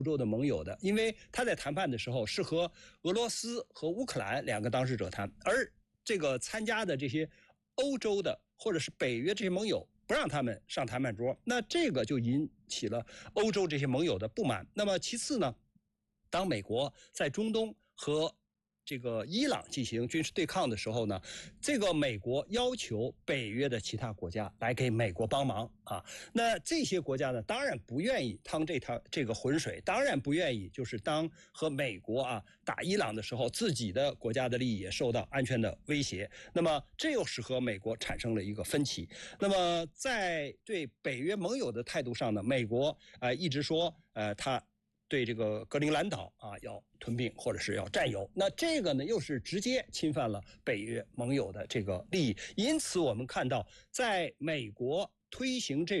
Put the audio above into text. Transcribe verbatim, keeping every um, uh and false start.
欧洲的盟友的，因为他在谈判的时候是和俄罗斯和乌克兰两个当事者谈，而这个参加的这些欧洲的或者是北约这些盟友不让他们上谈判桌，那这个就引起了欧洲这些盟友的不满。那么其次呢，当美国在中东和这个伊朗进行军事对抗的时候呢，这个美国要求北约的其他国家来给美国帮忙啊。那这些国家呢，当然不愿意趟这趟这个浑水，当然不愿意就是当和美国啊打伊朗的时候，自己的国家的利益也受到安全的威胁。那么这又是和美国产生了一个分歧。那么在对北约盟友的态度上呢，美国呃一直说呃他对这个格陵兰岛啊要吞并或者是要占有，那这个呢又是直接侵犯了北约盟友的这个利益。因此我们看到在美国推行这